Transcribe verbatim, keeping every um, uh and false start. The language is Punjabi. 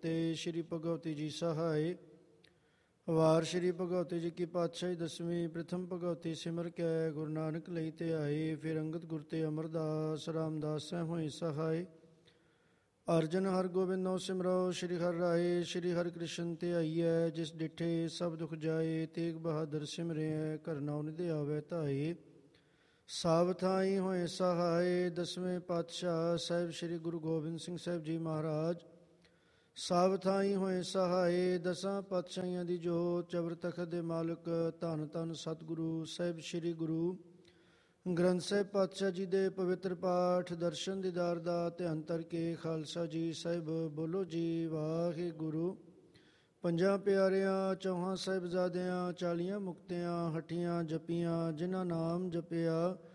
ਫਤਿਹ। ਸ਼੍ਰੀ ਭਗਵਤੀ ਜੀ ਸਹਾਇ। ਵਾਰ ਸ਼੍ਰੀ ਭਗਵਤੀ ਜੀ ਕੀ ਪਾਤਸ਼ਾਹੀ ਦਸਵੀਂ। ਪ੍ਰਥਮ ਭਗਵਤੀ ਸਿਮਰ ਕੈ ਗੁਰੂ ਨਾਨਕ ਲਈ ਤੇ ਆਏ। ਫਿਰ ਅੰਗਦ ਗੁਰ ਤੇ ਅਮਰਦਾਸ ਰਾਮਦਾਸ ਸਹਿ ਹੋਏ ਸਹਾਇ। ਅਰਜਨ ਹਰ ਗੋਬਿੰਦ ਨੋ ਸਿਮਰੋ। ਸ਼੍ਰੀ ਹਰਿ ਰਾਏ ਸ਼੍ਰੀ ਹਰਿ ਕ੍ਰਿਸ਼ਨ ਤੇ ਆਈਐ। ਜਿਸ ਡਿਠੇ ਸਭ ਦੁਖ ਜਾਏ। ਤੇਗ ਬਹਾਦਰ ਸਿਮਰਿਐ ਘਰ ਨੌ ਨਿਧ ਆਵੈ ਧਾਏ। ਸਭ ਥਾਈ ਹੋਏ ਸਹਾਇ। ਦਸਵੇਂ ਪਾਤਸ਼ਾਹ ਸਾਹਿਬ ਸ਼੍ਰੀ ਗੁਰੂ ਗੋਬਿੰਦ ਸਿੰਘ ਸਾਹਿਬ ਜੀ ਮਹਾਰਾਜ ਸਭ ਥਾਈ ਹੋਏ ਸਹਾਇ। ਦਸਾਂ ਪਾਤਸ਼ਾਹੀਆਂ ਦੀ ਜੋਤ ਚਬਰ ਤਖਤ ਦੇ ਮਾਲਕ ਧੰਨ ਧੰਨ ਸਤਿਗੁਰੂ ਸਾਹਿਬ ਸ਼੍ਰੀ ਗੁਰੂ ਗ੍ਰੰਥ ਸਾਹਿਬ ਪਾਤਸ਼ਾਹ ਜੀ ਦੇ ਪਵਿੱਤਰ ਪਾਠ ਦਰਸ਼ਨ ਦੀਦਾਰ ਦਾ ਧਿਆਨ ਧਰ ਕੇ ਖਾਲਸਾ ਜੀ ਸਾਹਿਬ ਬੋਲੋ ਜੀ ਵਾਹਿਗੁਰੂ। ਪੰਜਾਂ ਪਿਆਰਿਆਂ ਚੌਹਾਂ ਸਾਹਿਬਜ਼ਾਦਿਆਂ ਚਾਲੀਆਂ ਮੁਕਤਿਆਂ ਹੱਟੀਆਂ ਜਪੀਆਂ ਜਿਨ੍ਹਾਂ ਨਾਮ ਜਪਿਆ